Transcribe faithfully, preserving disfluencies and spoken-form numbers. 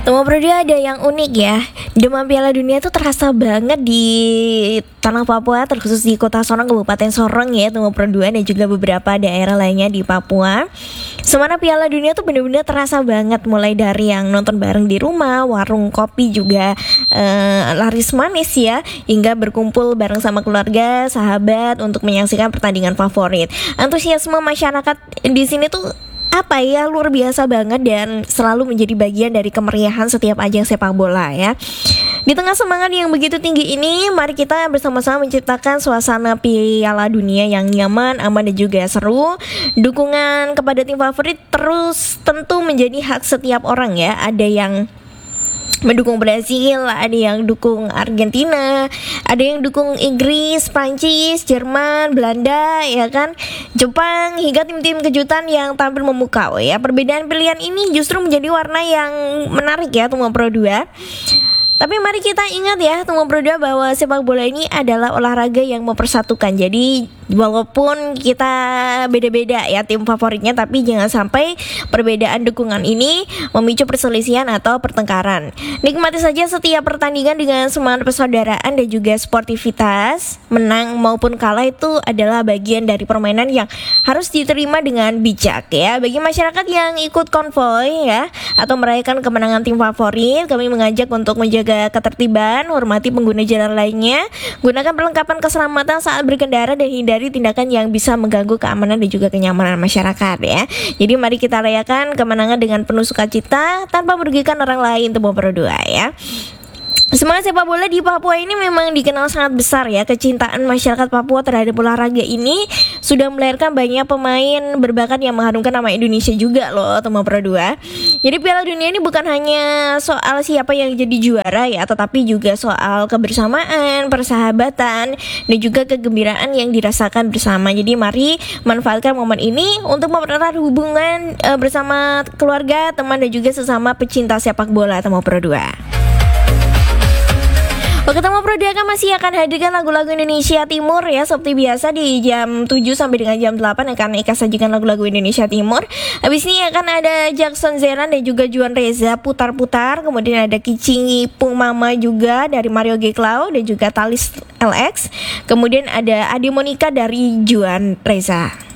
Temu Pro dua ada yang unik ya. Demam Piala Dunia tuh terasa banget di tanah Papua, terkhusus di Kota Sorong, Kabupaten Sorong ya, Temu Pro dua dan juga beberapa daerah lainnya di Papua. Sementara Piala Dunia tuh bener-bener terasa banget, mulai dari yang nonton bareng di rumah, warung kopi juga eh, laris manis ya, hingga berkumpul bareng sama keluarga, sahabat untuk menyaksikan pertandingan favorit. Antusiasme masyarakat di sini tuh apa ya, luar biasa banget dan selalu menjadi bagian dari kemeriahan setiap ajang sepak bola ya. Di tengah semangat yang begitu tinggi ini, mari kita bersama-sama menciptakan suasana Piala Dunia yang nyaman, aman dan juga seru. Dukungan kepada tim favorit terus tentu menjadi hak setiap orang ya. Ada yang mendukung Brasil, ada yang dukung Argentina, ada yang dukung Inggris, Prancis, Jerman, Belanda, ya kan, Jepang, hingga tim-tim kejutan yang tampil memukau ya. Perbedaan pilihan ini justru menjadi warna yang menarik ya Temu Pro dua. Tapi mari kita ingat ya Temu Pro dua bahwa sepak bola ini adalah olahraga yang mempersatukan. Jadi walaupun kita beda-beda ya tim favoritnya, tapi jangan sampai perbedaan dukungan ini memicu perselisihan atau pertengkaran. Nikmati saja setiap pertandingan dengan semangat persaudaraan dan juga sportivitas. Menang maupun kalah itu adalah bagian dari permainan yang harus diterima dengan bijak ya. Bagi masyarakat yang ikut konvoy ya atau merayakan kemenangan tim favorit, kami mengajak untuk menjaga ketertiban, hormati pengguna jalan lainnya, gunakan perlengkapan keselamatan saat berkendara dan hindari tindakan yang bisa mengganggu keamanan dan juga kenyamanan masyarakat ya. Jadi mari kita rayakan kemenangan dengan penuh sukacita tanpa merugikan orang lain, Temu Pro dua ya. Semangat sepak bola di Papua ini memang dikenal sangat besar ya. Kecintaan masyarakat Papua terhadap olahraga ini sudah melahirkan banyak pemain berbakat yang mengharumkan nama Indonesia juga loh, Temu Pro dua. Jadi Piala Dunia ini bukan hanya soal siapa yang jadi juara ya, tetapi juga soal kebersamaan, persahabatan, dan juga kegembiraan yang dirasakan bersama. Jadi mari manfaatkan momen ini untuk mempererat hubungan e, bersama keluarga, teman, dan juga sesama pecinta sepak bola, Temu Pro dua. Oke, Temu Pro dua kan masih akan hadirkan lagu-lagu Indonesia Timur ya, seperti biasa di jam tujuh sampai dengan jam delapan akan Eka sajikan lagu-lagu Indonesia Timur. Habis ini akan ada Jackson Zeran dan juga Juan Reza putar-putar. Kemudian ada Kicingi Pung Mama juga dari Mario G. Cloud dan juga Talis L X. Kemudian ada Adi Monica dari Juan Reza.